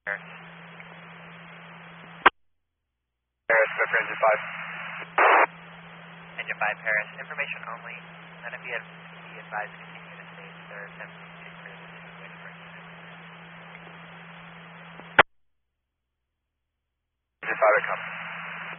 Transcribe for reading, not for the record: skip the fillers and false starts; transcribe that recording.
Paris. Paris, Swift Engine 5. Engine 5, Paris. Information only. None of you have be advised to continue to stage. There are 7 clear to wait for unit. Engine 5, it comes.